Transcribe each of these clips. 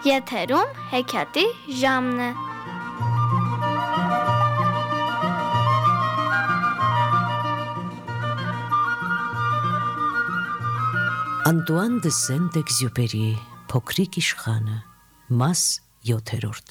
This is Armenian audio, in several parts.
Եթերում հեքիաթի ժամն է։ Անտուան դը Սենտ-Էքզյուպերի Փոքրիկ իշխանը, մաս 7-րդ։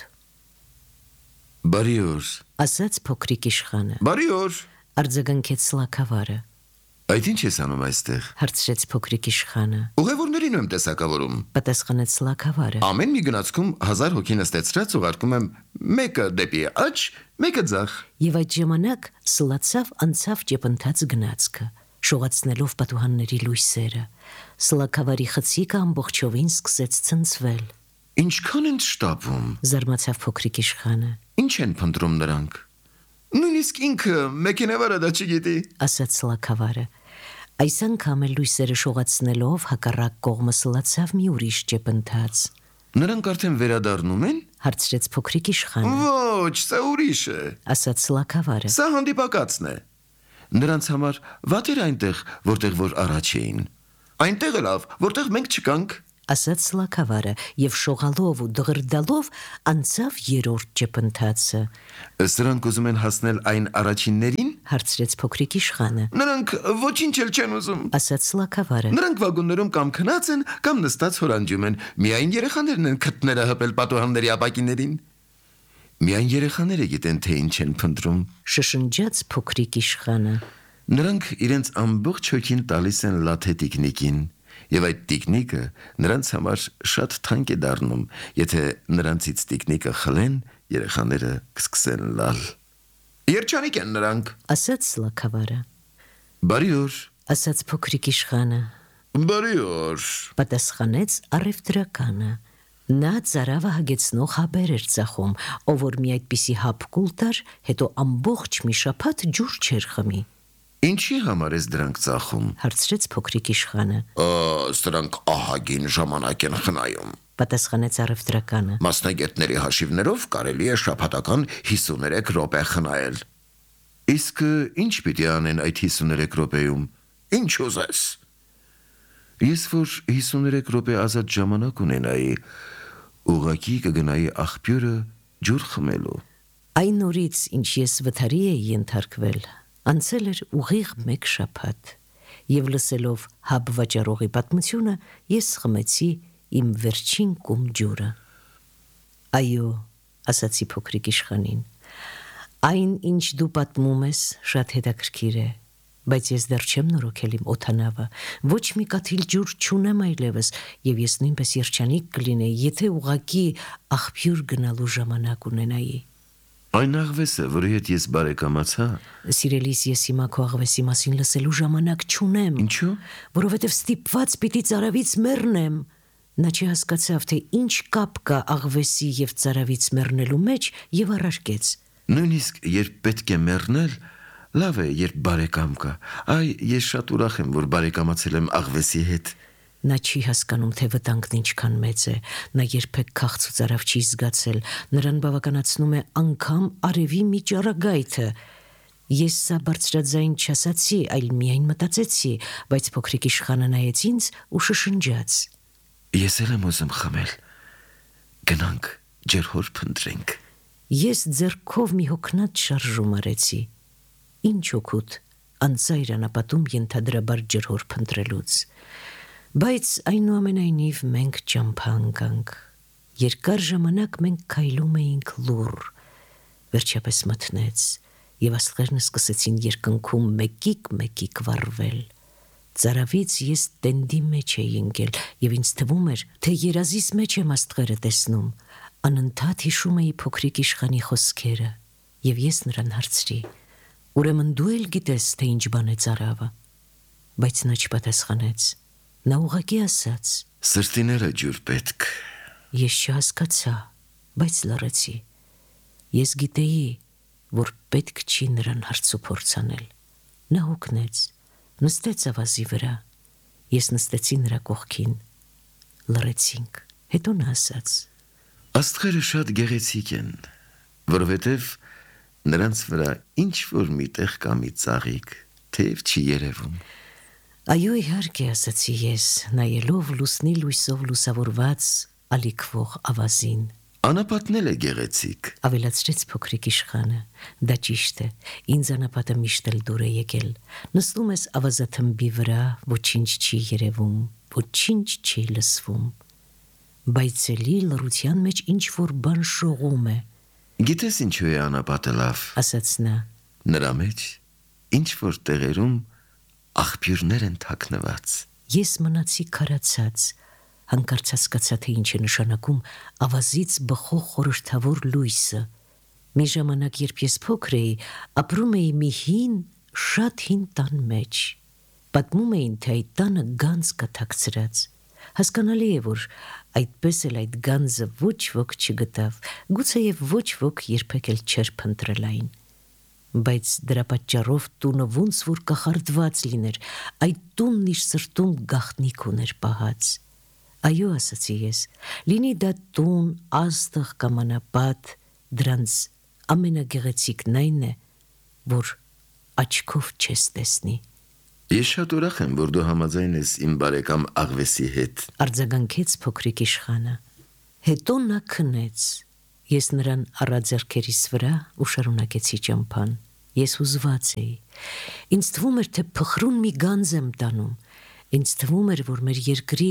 Բարի օր, ասաց փոքրիկ իշխանը։ բարի օր։ Արձագանքեց Սլաքավարը։ Այդ ինչ ես անում այստեղ։ Հարցրեց փոքրիկ իշխանը։ Ուղևորներին եմ տեսակավորում։ Պատասխանեց Սլաքավարը։ Ամեն մի գնացքում 1000 հոգի նստեցրած ուղարկում եմ մեկը դեպի աջ, մեկը ձախ։ Եվ այդ ժամանակ Սլացավ անցավ ճեպընթաց գնացքը, շողացնելով պատուհանների լույսերը։ Սլաքավարի խցիկը ամբողջովին սկսեց ցնցվել։ Ինչքան են շտապում։ Զարմացավ փոքրիկ իշխանը։ Ինչ են փնտրում նրանք։ Նույնիսկ ինքը մեքենավարը դա չգիտի։ Ասաց Սլաքավարը։ Այս անգամ էլ լույսերը շողացնելով հակառակ կողմը Սլացավ մի ուրիշ ճեպընթաց։ Նրանք արդեն վերադառնում են։ Հարցրեց փոքրիկ իշխանը։ Ոչ, սա ուրիշ է։ Ասաց Սլաքավարը։ Սա հանդիպակացն է։ Նրանց համար վատ էր այնտեղ, որտեղ որ առաջ էին։ Այնտեղ է լավ, որտեղ մենք չկանք։ Ասաց Սլաքավարը եւ շողալով ու դղրդալով անցավ երրորդ ճեպընթացը։ Սրանք ուզում են հասնել այն առաջիններին։ Հարցրեց փոքրիկ իշխանը։ Նրանք ոչինչ էլ չեն ուզում։ Ասաց Սլաքավարը։ Նրանք վագոններում կամ քնած են, կամ նստած հորանջում են։ Միայն երեխաներն են քթները հպել պատուհանների ապակիներին։ Միայն երեխաները գիտեն, թե ինչ են փնտրում։ Շշնջաց փոքրիկ իշխանը։ Նրանք իրենց ամբողջ հոգին տալիս են լաթե տիկնիկին, եւ այդ տիկնիկը նրանց համար շատ թանկ է դառնում, եթե նրանցից տիկնիկը խլեն, երեխաները կսկսեն լալ։ Երջանիկ են նրանք։ Ասաց Սլաքավարը։ Բարի օր։ Ասաց փոքրիկ իշխանը։ Բարի օր։ Պատասխանեց առևտրականը։ Նա ծարավը հագեցնող հաբեր էր ծախում, ով որ մի այդպիսի հապ կուլ տար, հետո ամբողջ մի շաբաթ ջուր չէր խմի։ Ինչի համար ես դրանք ծախում։ Հարցրեց փոքրիկ իշխանը։ Սրանք ահագին ժամանակ են խնայում։ Պատասխանեց առևտրականը։ Մասնագետների հաշիվներով կարելի է շաբաթական 53 րոպե խնայել։ Իսկ ինչ պիտի անեն այդ 53 րոպեում։ Ինչ ուզես։ Ես որ 53 րոպե ազատ ժամանակ ունենայի, ուղղակի կգնայի աղբյուրը ջուր խմելու։ Այն օրից, ինչ ես վթարի էի ենթարկվել, անցել էր ուղիղ մեկ շաբաթ, եւ լսելով հաբ վաճառողի պատմությունը, ես խմեցի իմ վերջին կում ջուրը։ Այո, ասացի փոքրիկ իշխանին, այն, ինչ դու պատմում ես, շատ հետաքրքիր է, բայց ես դեռ չեմ նորոգել իմ օդանավը, ոչ մի կաթիլ ջուր չունեմ այլևս, եւ ես նույնպես երջանիկ կլինեի, եթե ուղղակի աղբյուր գնալու ժամանակ ունենայի։ Այն աղվեսը, որի հետ ես բարեկամացա։ Սիրելիս, ես հիմա քո աղվեսի մասին լսելու ժամանակ չունեմ։ Ինչու։ Որովհետև ստիպված պիտի ծարավից մեռնեմ։ Նա չհասկացավ, թե ինչ կապ կա աղվեսի եւ ծարավից մեռնելու մեջ եւ առարկեց. Նույնիսկ երբ պետք է մեռնել, լավ է, երբ բարեկամ կա։ Այ ես շատ ուրախ եմ, որ բարեկամացել եմ աղվեսի հետ։ Նա չի հասկանում, թե վտանգն ինչքան մեծ է։ Նա երբեք քաղց ու ծարավ չի զգացել։ Նրան բավականացնում է անգամ արևի մի ճառագայթը։ Ես սա բարձրաձայն չասացի, այլ միայն մտածեցի, բայց փոքրիկ իշխանը նայեց ինձ ու շշնջաց. Ես էլ եմ ուզում խմել։ Գնանք, ջրհոր փնտրենք։ Ես ձեռքով մի հոգնած շարժում արեցի։ Ինչ օգուտ անծայր անապատում ենթադրաբար ջրհոր փնտրելուց։ Բայց այնուամենայնիվ մենք ճամփա ընկանք։ Երկար ժամանակ մենք քայլում էինք լուռ։ Վերջապես մթնեց, եւ աստղերն սկսեցին երկնքում մեկիկ վառվել։ Ծարավից ես տենդի մեջ էի ընկել, եւ ինձ թվում էր, թե երազիս մեջ եմ աստղերը տեսնում։ Անընդհատ հիշում էի փոքրիկ իշխանի խոսքերը, եւ ես նրան հարցրի. Ուրեմն դու էլ գիտես, թե ինչ բան է ծարավը։ Բայց նա չպատասխանեց։ Նա ուղղակի ասաց. Սրտիները ջուր պետք։ Ես չհասկացա, բայց լռեցի։ Ես գիտեի, որ պետք չի նրան հարցուփորձ անել։ Նա հոգնեց, նստեց ավազի վրա։ Ես նստեցի նրա կողքին։ Լռեցինք։ Հետո նա ասաց. Աստղերը շատ գեղեցիկ են, որովհետև նրանց վրա ինչ որ միտեղ կա մի ծաղիկ, թեև չի երևում։ Այո, իհարկե, ասացի ես, նայելով լուսնի լույսով լուսավորված ալիքվող ավազին։ Անապատն էլ է գեղեցիկ։ Ավելացրեց փոքրիկ իշխանը։ Դա ճիշտ է, ինձ անապատը միշտ էլ դուր է եկել։ Նստում ես ավազաթմբի վրա, ոչինչ չի երևում, ոչինչ չի լսվում։ Բայց էլի լռության մեջ ինչ-որ բան շողում է, Գիտես ինչու է անապատը լավ։ ասաց նա։ Նրա մեջ ինչ-որ տեղերում աղբյուրներ են թաքնված։ Ես մնացի քարացած, հանկարծ հասկացա, թե ինչ է նշանակում ավազից բխող խորհրդավոր լույսը։ Մի ժամանակ, երբ ես փոքր էի, ապրում էի մի հին, շատ հին տան մեջ։ Պատմում էին, թե այդ տանը գանձ կա թաքցրած։ Հասկանալի է, որ այդպես էլ այդ գանձը ոչ ոք չգտավ, գուցեև ոչ ոք երբեք էլ չէր փնտրել այն։ Բայց դրա պատճառով տունը ոնց որ կախարդված լիներ, այդ տունն իր սրտում գաղտնիք ուներ պահած։ Այո, ասացի ես, լինի դա տուն, աստղ կամ անապատ, դրանց ամենագեղեցիկն այն է, որ աչքով չես տեսնի։ Ես շատ ուրախ եմ, որ դու համաձայն ես իմ բարեկամ Աղվեսի հետ։ Արձագանքեց փոքրիկ իշխանը։ Հետո նա քնեց։ Ես նրան առա ձեռքերիս վրա ու շարունակեցի ճամփան։ Ես հուզված էի։ Ինձ թվում էր, թե փխրուն մի գանձ եմ տանում։ Ինձ թվում էր, որ մեր երկրի